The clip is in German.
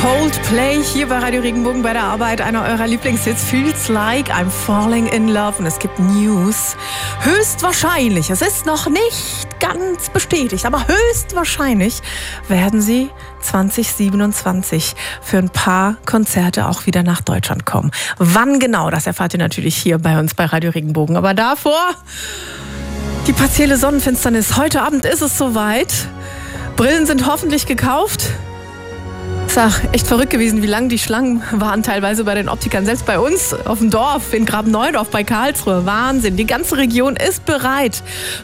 Coldplay hier bei Radio Regenbogen bei der Arbeit. Einer eurer Lieblingshits, Feels Like I'm Falling in Love. Und es gibt News. Höchstwahrscheinlich, es ist noch nicht ganz bestätigt, aber höchstwahrscheinlich werden sie 2027 für ein paar Konzerte auch wieder nach Deutschland kommen. Wann genau, das erfahrt ihr natürlich hier bei uns bei Radio Regenbogen. Aber davor die partielle Sonnenfinsternis. Heute Abend ist es soweit. Brillen sind hoffentlich gekauft. Es ist echt verrückt gewesen, wie lang die Schlangen waren, teilweise bei den Optikern. Selbst bei uns auf dem Dorf in Graben-Neudorf bei Karlsruhe. Wahnsinn, die ganze Region ist bereit